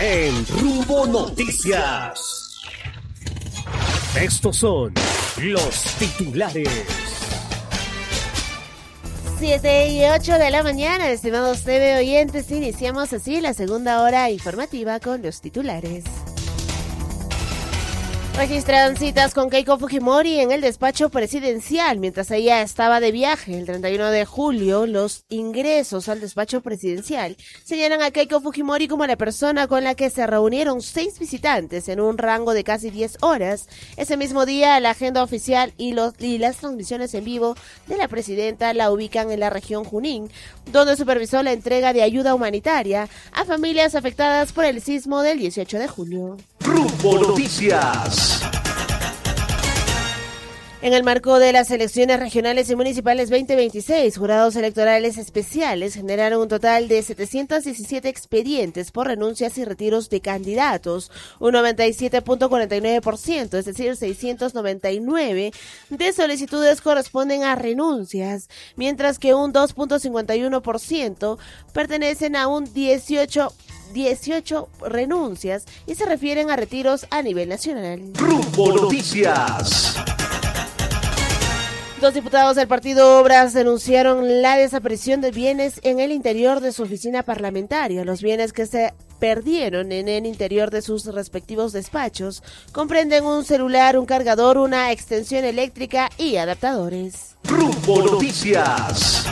en Rumbo Noticias. Estos son los titulares. 7:08 de la mañana, estimados TV oyentes, iniciamos así la segunda hora informativa con los titulares. Registran citas con Keiko Fujimori en el despacho presidencial mientras ella estaba de viaje. El 31 de julio, los ingresos al despacho presidencial señalan a Keiko Fujimori como la persona con la que se reunieron 6 visitantes en un rango de casi 10 horas. Ese mismo día, la agenda oficial y las transmisiones en vivo de la presidenta la ubican en la región Junín, donde supervisó la entrega de ayuda humanitaria a familias afectadas por el sismo del 18 de julio. Rumbo Noticias. En el marco de las elecciones regionales y municipales 2026, jurados electorales especiales generaron un total de 717 expedientes por renuncias y retiros de candidatos, un 97.49%, es decir, 699 de solicitudes corresponden a renuncias, mientras que un 2.51% pertenecen a un 18 renuncias y se refieren a retiros a nivel nacional. Rumbo Noticias. 2 diputados del partido Obras denunciaron la desaparición de bienes en el interior de su oficina parlamentaria. Los bienes que se perdieron en el interior de sus respectivos despachos comprenden un celular, un cargador, una extensión eléctrica y adaptadores. Rumbo Noticias.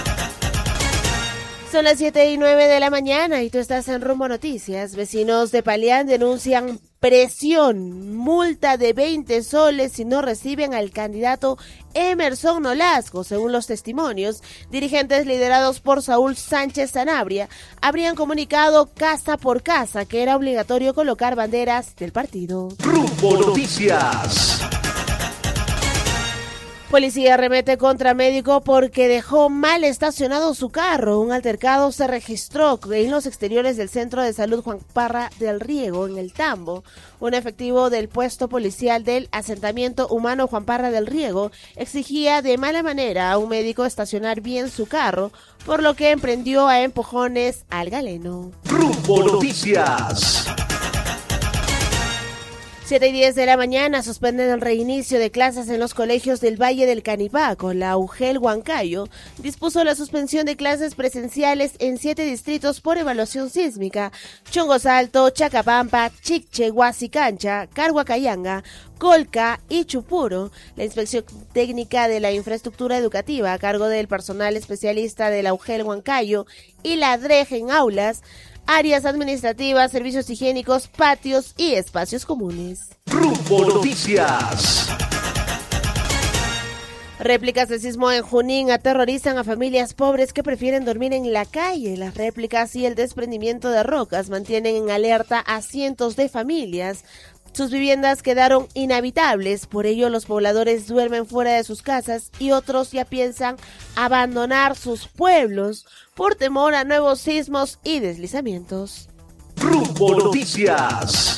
Son las 7:09 de la mañana y tú estás en Rumbo Noticias. Vecinos de Palián denuncian presión, multa de 20 soles si no reciben al candidato Emerson Nolasco. Según los testimonios, dirigentes liderados por Saúl Sánchez Sanabria habrían comunicado casa por casa que era obligatorio colocar banderas del partido. Rumbo Noticias. Policía arremete contra médico porque dejó mal estacionado su carro. Un altercado se registró en los exteriores del Centro de Salud Juan Parra del Riego, en el Tambo. Un efectivo del puesto policial del asentamiento humano Juan Parra del Riego exigía de mala manera a un médico estacionar bien su carro, por lo que emprendió a empujones al galeno. Rumbo Noticias. 7:10 de la mañana suspenden el reinicio de clases en los colegios del Valle del Canipaco. La UGEL Huancayo dispuso la suspensión de clases presenciales en 7 distritos por evaluación sísmica: Chongos Alto, Chacapampa, Chiche, Huasicancha, Carhuacayanga, Colca y Chupuro. La inspección técnica de la infraestructura educativa a cargo del personal especialista de la UGEL Huancayo y la DREG en aulas, áreas administrativas, servicios higiénicos, patios y espacios comunes. Rumbo Noticias. Réplicas de sismo en Junín aterrorizan a familias pobres que prefieren dormir en la calle. Las réplicas y el desprendimiento de rocas mantienen en alerta a cientos de familias. Sus viviendas quedaron inhabitables, por ello los pobladores duermen fuera de sus casas y otros ya piensan abandonar sus pueblos por temor a nuevos sismos y deslizamientos. Rumbo Noticias.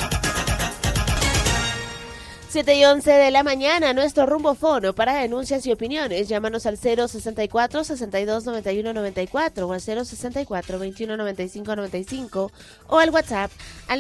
7:11 de la mañana, nuestro rumbofono para denuncias y opiniones. Llámanos al 064-6291-94 o al 064-2195-95 o al WhatsApp al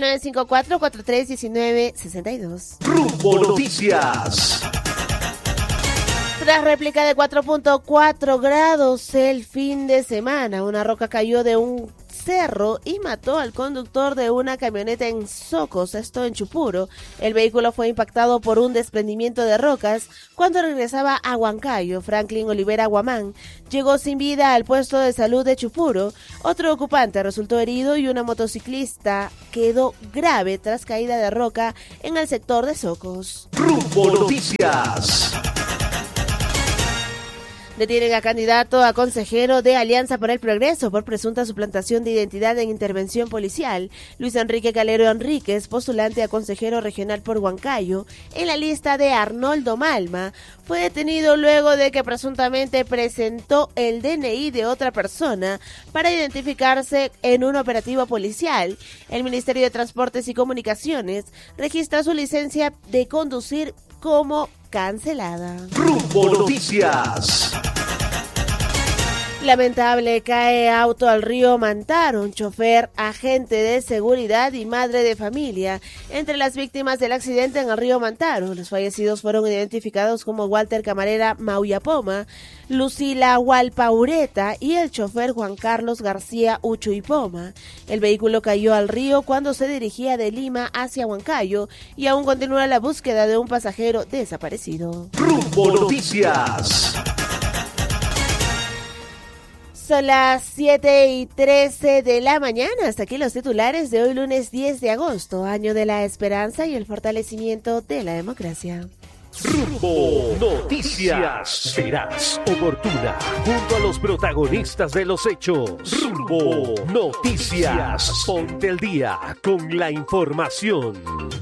954-4319-62. Rumbo Noticias. Tras réplica de 4.4 grados el fin de semana, una roca cayó de un cerro y mató al conductor de una camioneta en Socos, esto en Chupuro. El vehículo fue impactado por un desprendimiento de rocas cuando regresaba a Huancayo. Franklin Olivera Guamán llegó sin vida al puesto de salud de Chupuro. Otro ocupante resultó herido y una motociclista quedó grave tras caída de roca en el sector de Socos. Rumbo Noticias. Detienen a candidato a consejero de Alianza para el Progreso por presunta suplantación de identidad en intervención policial. Luis Enrique Calero Enríquez, postulante a consejero regional por Huancayo, en la lista de Arnoldo Malma, fue detenido luego de que presuntamente presentó el DNI de otra persona para identificarse en un operativo policial. El Ministerio de Transportes y Comunicaciones registra su licencia de conducir como cancelada. Rumbo Noticias. Lamentable, cae auto al río Mantaro, un chofer, agente de seguridad y madre de familia. Entre las víctimas del accidente en el río Mantaro, los fallecidos fueron identificados como Walter Camarera Mauyapoma, Lucila Hualpaureta y el chofer Juan Carlos García Uchuipoma. El vehículo cayó al río cuando se dirigía de Lima hacia Huancayo y aún continúa la búsqueda de un pasajero desaparecido. Rumbo Noticias. Son las 7:13 de la mañana. Hasta aquí los titulares de hoy, lunes 10 de agosto, año de la esperanza y el fortalecimiento de la democracia. Rumbo Noticias. Veraz, oportuna, junto a los protagonistas de los hechos. Rumbo Noticias. Ponte el día con la información.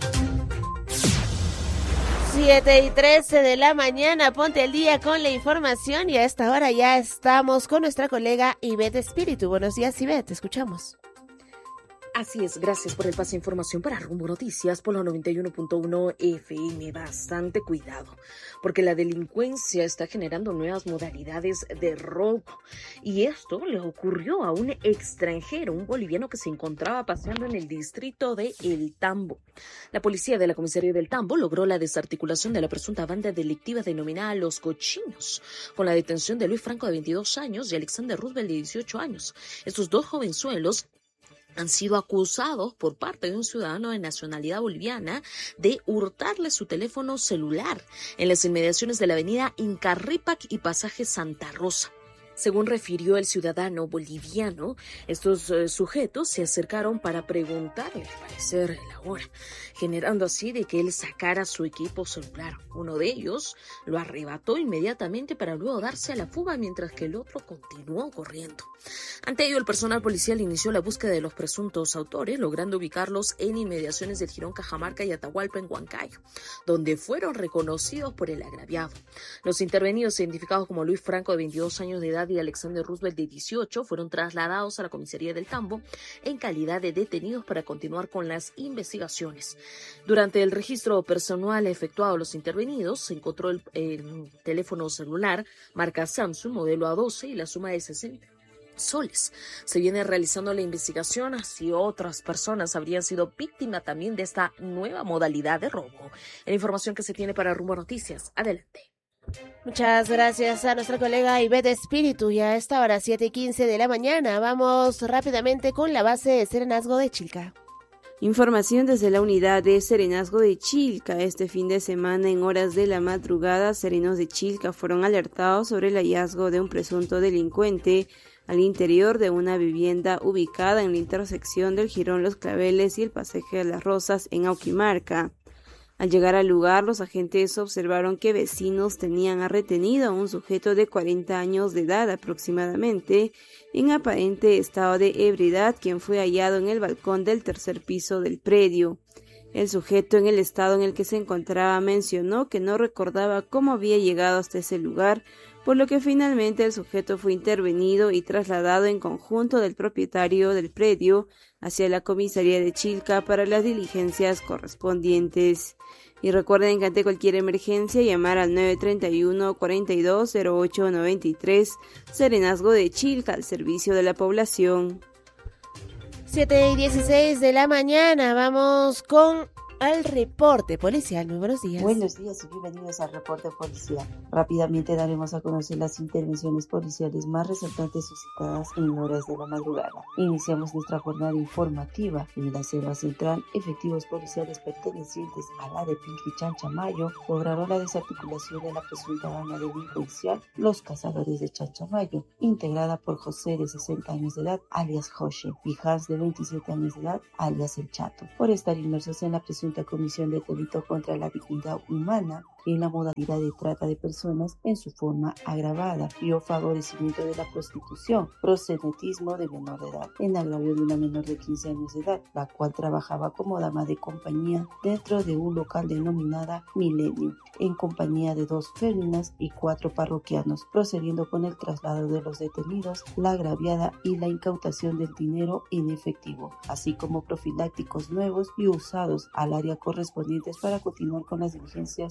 7:13 de la mañana, ponte al día con la información y a esta hora ya estamos con nuestra colega Ivette Espíritu. Buenos días, Ivette, te escuchamos. Así es, gracias por el pase de información para Rumbo Noticias por la 91.1 FM. Bastante cuidado, porque la delincuencia está generando nuevas modalidades de robo. Y esto le ocurrió a un extranjero, un boliviano que se encontraba paseando en el distrito de El Tambo. La policía de la comisaría del Tambo logró la desarticulación de la presunta banda delictiva denominada Los Cochinos, con la detención de Luis Franco de 22 años y Alexander Roosevelt de 18 años. Estos dos jovenzuelos han sido acusados por parte de un ciudadano de nacionalidad boliviana de hurtarle su teléfono celular en las inmediaciones de la avenida Incarrípac y pasaje Santa Rosa. Según refirió el ciudadano boliviano, estos sujetos se acercaron para preguntarle al parecer la hora, generando así de que él sacara su equipo celular. Uno de ellos lo arrebató inmediatamente para luego darse a la fuga, mientras que el otro continuó corriendo. Ante ello, el personal policial inició la búsqueda de los presuntos autores, logrando ubicarlos en inmediaciones del Jirón Cajamarca y Atahualpa en Huancayo, donde fueron reconocidos por el agraviado. Los intervenidos, identificados como Luis Franco de 22 años de edad y Alexander Roosevelt de 18, fueron trasladados a la comisaría del Tambo en calidad de detenidos para continuar con las investigaciones. Durante el registro personal efectuado a los intervenidos, se encontró el teléfono celular marca Samsung modelo A12 y la suma de 60 soles. Se viene realizando la investigación si otras personas habrían sido víctimas también de esta nueva modalidad de robo. La información que se tiene para Rumbo Noticias. Adelante. Muchas gracias a nuestra colega Ivette Espíritu. Y a esta hora, 7:15 de la mañana, vamos rápidamente con la base de Serenazgo de Chilca. Información desde la unidad de Serenazgo de Chilca. Este fin de semana, en horas de la madrugada, serenos de Chilca fueron alertados sobre el hallazgo de un presunto delincuente al interior de una vivienda ubicada en la intersección del Jirón Los Claveles y el Pasaje de las Rosas en Auquimarca. Al llegar al lugar, los agentes observaron que vecinos tenían retenido a un sujeto de 40 años de edad aproximadamente, en aparente estado de ebriedad, quien fue hallado en el balcón del tercer piso del predio. El sujeto, en el estado en el que se encontraba, mencionó que no recordaba cómo había llegado hasta ese lugar, por lo que finalmente el sujeto fue intervenido y trasladado en conjunto del propietario del predio hacia la comisaría de Chilca para las diligencias correspondientes. Y recuerden que ante cualquier emergencia llamar al 931-420893, Serenazgo de Chilca, al servicio de la población. 7:16 de la mañana, vamos con el reporte policial. Muy buenos días. Buenos días y bienvenidos al reporte policial. Rápidamente daremos a conocer las intervenciones policiales más resaltantes suscitadas en horas de la madrugada. Iniciamos nuestra jornada informativa en la Selva Central. Efectivos policiales pertenecientes a la de Chanchamayo lograron la desarticulación de la presunta banda delincuencial Los Cazadores de Chanchamayo, integrada por José, de 60 años de edad, alias José, y Hans, de 27 años de edad, alias El Chato, por estar inmersos en la presunta comisión de delito contra la dignidad humana en la modalidad de trata de personas en su forma agravada y o favorecimiento de la prostitución, proxenetismo de menor de edad, en agravio de una menor de 15 años de edad, la cual trabajaba como dama de compañía dentro de un local denominada Milenio, en compañía de 2 féminas y 4 parroquianos, procediendo con el traslado de los detenidos, la agraviada y la incautación del dinero en efectivo, así como profilácticos nuevos y usados al área correspondientes para continuar con las diligencias pertinentes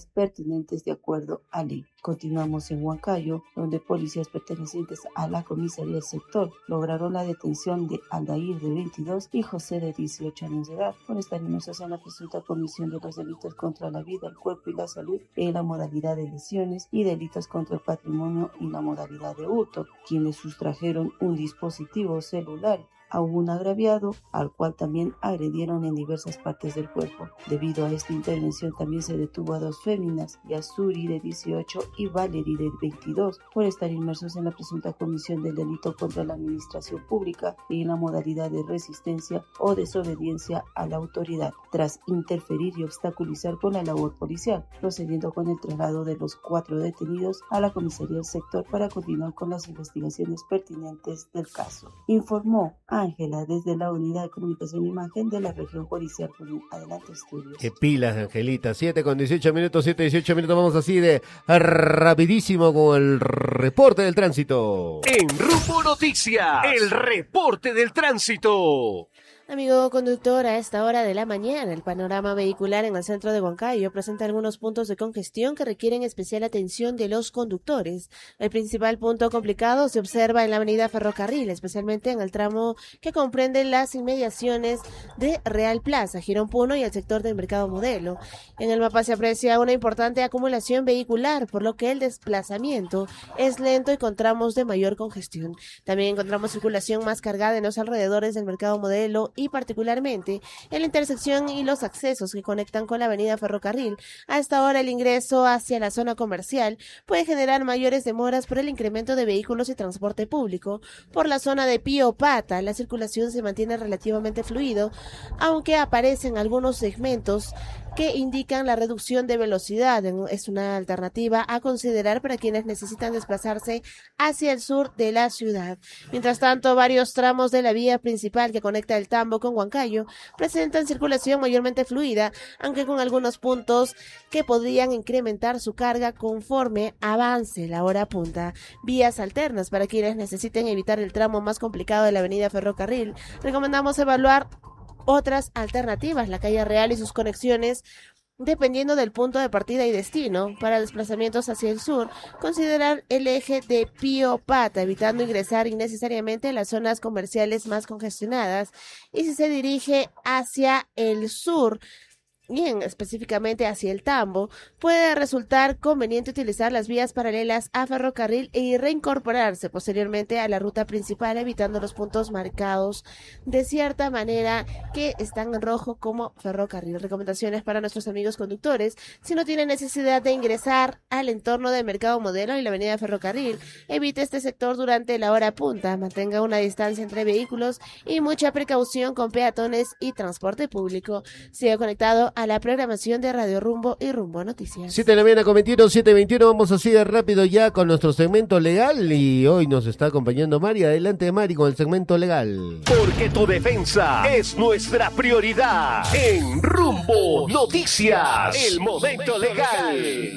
pertinentes de acuerdo a ley. Continuamos en Huancayo, donde policías pertenecientes a la comisaría del sector lograron la detención de Aldair, de 22, y José, de 18 años de edad, por estar inmersos en la presunta comisión de los delitos contra la vida, el cuerpo y la salud en la modalidad de lesiones y delitos contra el patrimonio en la modalidad de hurto, quienes sustrajeron un dispositivo celular a un agraviado, al cual también agredieron en diversas partes del cuerpo. Debido a esta intervención también se detuvo a 2 féminas, Yasuri, de 18, y Valerie, de 22, por estar inmersos en la presunta comisión del delito contra la administración pública y en la modalidad de resistencia o desobediencia a la autoridad, tras interferir y obstaculizar con la labor policial, procediendo con el traslado de los 4 detenidos a la comisaría del sector para continuar con las investigaciones pertinentes del caso. Informó Ángela desde la Unidad de Comunicación e Imagen de la Región Judicial. Adelante, estudios. Qué pilas, Angelita. 7:18 minutos, 7:18 vamos así de rapidísimo con el reporte del tránsito. En Rumbo Noticias, el reporte del tránsito. Amigo conductor, a esta hora de la mañana, el panorama vehicular en el centro de Huancayo presenta algunos puntos de congestión que requieren especial atención de los conductores. El principal punto complicado se observa en la avenida Ferrocarril, especialmente en el tramo que comprende las inmediaciones de Real Plaza, Girón Puno y el sector del Mercado Modelo. En el mapa se aprecia una importante acumulación vehicular, por lo que el desplazamiento es lento y con tramos de mayor congestión. También encontramos circulación más cargada en los alrededores del Mercado Modelo y particularmente en la intersección y los accesos que conectan con la avenida Ferrocarril. A esta hora el ingreso hacia la zona comercial puede generar mayores demoras por el incremento de vehículos y transporte público. Por la zona de Pío Pata la circulación se mantiene relativamente fluido, aunque aparecen algunos segmentos que indican la reducción de velocidad. Es una alternativa a considerar para quienes necesitan desplazarse hacia el sur de la ciudad. Mientras tanto, varios tramos de la vía principal que conecta el Tambo con Huancayo presentan circulación mayormente fluida, aunque con algunos puntos que podrían incrementar su carga conforme avance la hora punta. Vías alternas para quienes necesiten evitar el tramo más complicado de la avenida Ferrocarril. Recomendamos evaluar otras alternativas, la calle Real y sus conexiones, dependiendo del punto de partida y destino. Para desplazamientos hacia el sur, considerar el eje de Pío Pata, evitando ingresar innecesariamente en las zonas comerciales más congestionadas. Y si se dirige hacia el sur, bien específicamente hacia el Tambo, puede resultar conveniente utilizar las vías paralelas a Ferrocarril y reincorporarse posteriormente a la ruta principal, evitando los puntos marcados de cierta manera que están en rojo como Ferrocarril. Recomendaciones para nuestros amigos conductores: si no tiene necesidad de ingresar al entorno del Mercado Modelo y la avenida Ferrocarril, evite este sector durante la hora punta, mantenga una distancia entre vehículos y mucha precaución con peatones y transporte público. Siga conectado a la programación de Radio Rumbo y Rumbo Noticias. 7 de la mañana con 21, 7:21, vamos así de rápido ya con nuestro segmento legal y hoy nos está acompañando Mari. Adelante, Mari, con el segmento legal. Porque tu defensa es nuestra prioridad. En Rumbo Noticias, el momento legal.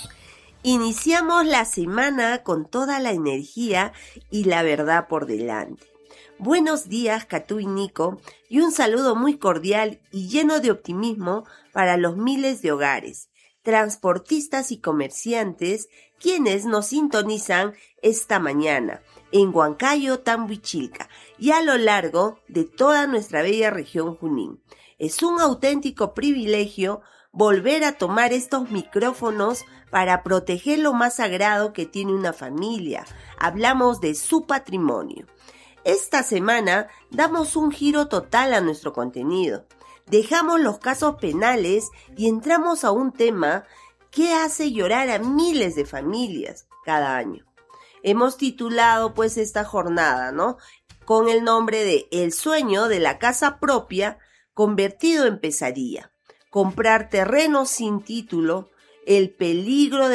Iniciamos la semana con toda la energía y la verdad por delante. Buenos días, Catú y Nico, y un saludo muy cordial y lleno de optimismo para los miles de hogares, transportistas y comerciantes quienes nos sintonizan esta mañana en Huancayo, Tambo y Chilca y a lo largo de toda nuestra bella región Junín. Es un auténtico privilegio volver a tomar estos micrófonos para proteger lo más sagrado que tiene una familia. Hablamos de su patrimonio. Esta semana damos un giro total a nuestro contenido. Dejamos los casos penales y entramos a un tema que hace llorar a miles de familias cada año. Hemos titulado pues esta jornada, ¿no?, con el nombre de El sueño de la casa propia convertido en pesadilla. Comprar terreno sin título, el peligro de